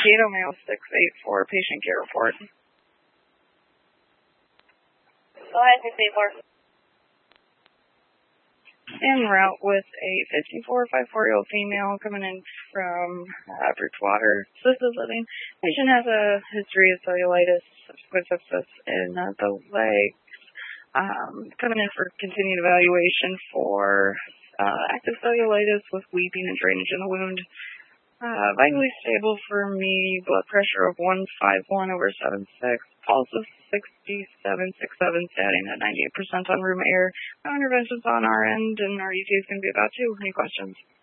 Keto Mail 684, patient care report. Go ahead, 684. En route with a 54-540-year-old female coming in from Bridgewater Assisted Living. Patient has a history of cellulitis, subsequent sepsis in the legs. Coming in for continued evaluation for active cellulitis with weeping and drainage in the wound. Vitally stable for me, blood pressure of 151/76, pulse of 67/67, statin at 98% on room air. No interventions on our end, and our ETA is going to be about 2. Any questions?